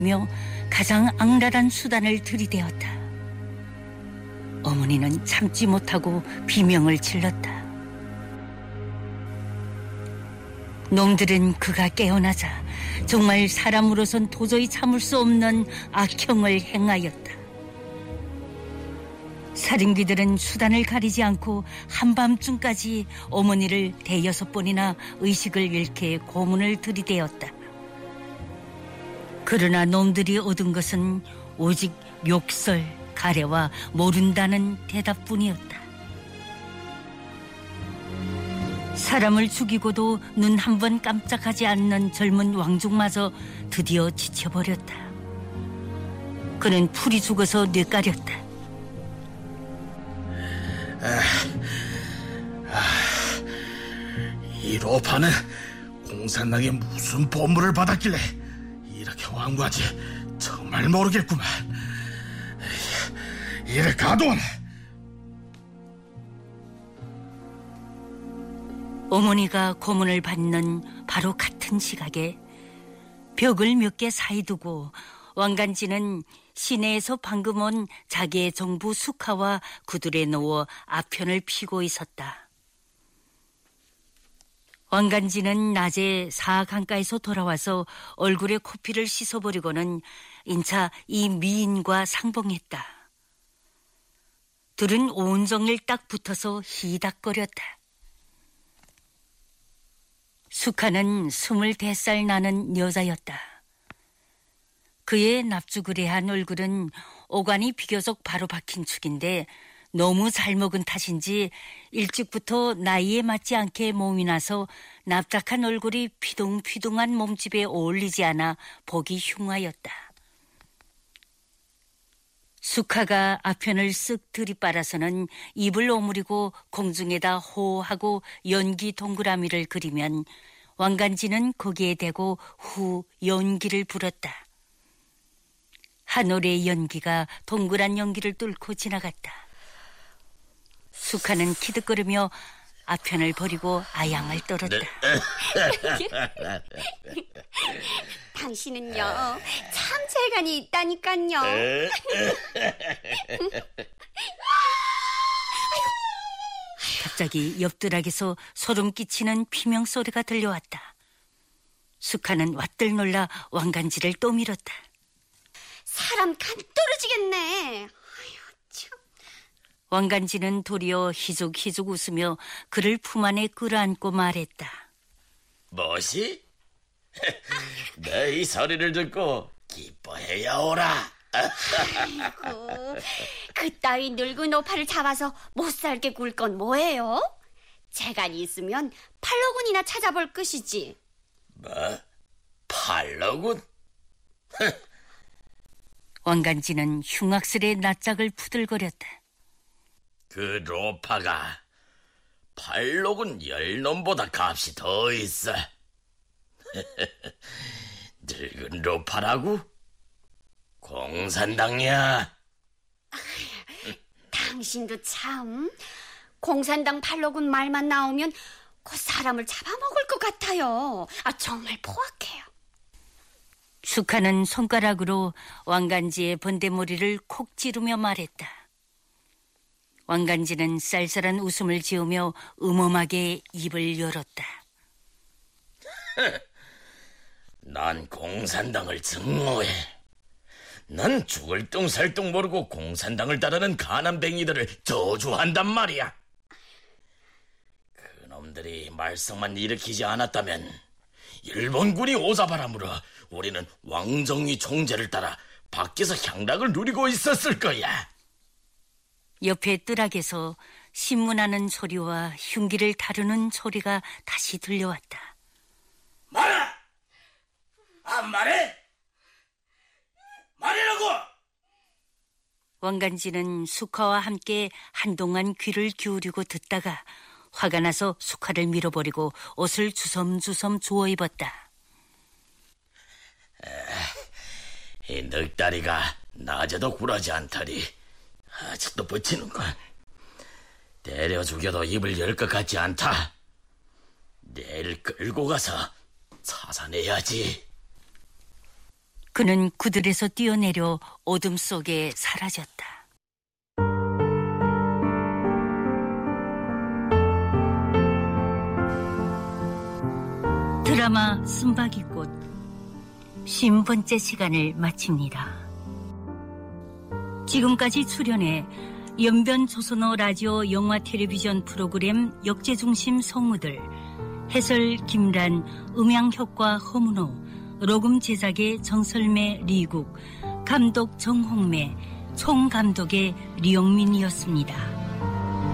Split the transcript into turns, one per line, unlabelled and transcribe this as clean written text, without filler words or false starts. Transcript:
가장 악랄한 수단을 들이대었다. 어머니는 참지 못하고 비명을 질렀다. 놈들은 그가 깨어나자 정말 사람으로선 도저히 참을 수 없는 악행을 행하였다. 살인귀들은 수단을 가리지 않고 한밤중까지 어머니를 대여섯 번이나 의식을 잃게 고문을 들이대었다. 그러나 놈들이 얻은 것은 오직 욕설, 가래와 모른다는 대답뿐이었다. 사람을 죽이고도 눈 한 번 깜짝하지 않는 젊은 왕족마저 드디어 지쳐버렸다. 그는 풀이 죽어서 뇌까렸다.
이 로파는 공산당에 무슨 보물을 받았길래 이렇게 완고하지 정말 모르겠구만. 이를 가둬라.
어머니가 고문을 받는 바로 같은 시각에 벽을 몇 개 사이두고 왕간지는 시내에서 방금 온 자기의 정부 수카와 구들에 누워 아편을 피고 있었다. 왕간지는 낮에 사강가에서 돌아와서 얼굴에 코피를 씻어버리고는 인차 이 미인과 상봉했다. 둘은 온종일 딱 붙어서 희닥거렸다. 수카는 24살 나는 여자였다. 그의 납주그레한 얼굴은 오간이 비교적 바로 박힌 축인데 너무 잘 먹은 탓인지 일찍부터 나이에 맞지 않게 몸이 나서 납작한 얼굴이 피둥피둥한 몸집에 어울리지 않아 보기 흉하였다. 수카가 아편을 쓱 들이빨아서는 입을 오므리고 공중에다 호하고 연기 동그라미를 그리면 왕간지는 거기에 대고 후 연기를 불었다. 한 올의 연기가 동그란 연기를 뚫고 지나갔다. 수카는 키득거리며 아편을 버리고 아양을 떨었다.
당신은요 참 재간이 있다니깐요.
갑자기 옆드락에서 소름 끼치는 비명소리가 들려왔다. 수카는 왓들 놀라 왕간지를 또 밀었다.
사람 간 떨어지겠네.
왕간지는 도리어 희죽희죽 웃으며 그를 품 안에 끌어안고 말했다.
뭐시? 내 이 소리를 듣고 기뻐해야 오라.
아이고, 그따위 늙은 오파를 잡아서 못살게 굴 건 뭐예요? 재간이 있으면 팔로군이나 찾아볼 것이지.
뭐? 팔로군?
왕간지는 흉악스레 낯짝을 푸들거렸다.
그 로파가 팔로군 10놈보다 값이 더 있어. 늙은 로파라고? 공산당이야.
당신도 참 공산당 팔로군 말만 나오면 그 사람을 잡아먹을 것 같아요. 정말 포악해요.
수카는 손가락으로 왕간지의 번데머리를 콕 찌르며 말했다. 왕간지는 쌀쌀한 웃음을 지으며 음험하게 입을 열었다.
난 공산당을 증오해. 난 죽을 뚱살뚱 모르고 공산당을 따르는 가난뱅이들을 저주한단 말이야. 그놈들이 말썽만 일으키지 않았다면 일본군이 오사바람으로 우리는 왕정리 총재를 따라 밖에서 향락을 누리고 있었을 거야.
옆에 뜰락에서 신문하는 소리와 흉기를 다루는 소리가 다시 들려왔다.
말아! 안 말해? 말이라고!
왕간지는 수카와 함께 한동안 귀를 기울이고 듣다가 화가 나서 수카를 밀어버리고 옷을 주섬주섬 주워 입었다.
이 늑다리가 낮에도 굴하지 않다니 아직도 버티는군. 때려 죽여도 입을 열 것 같지 않다. 내일 끌고 가서 사산해야지.
그는 구들에서 뛰어내려 어둠 속에 사라졌다. 드라마 순박이꽃 50번째 시간을 마칩니다. 지금까지 출연해 연변 조선어 라디오 영화 텔레비전 프로그램 역제중심 성우들, 해설 김란, 음향효과 허문호, 녹음 제작의 정설매 리국, 감독 정홍매, 총감독의 리영민이었습니다.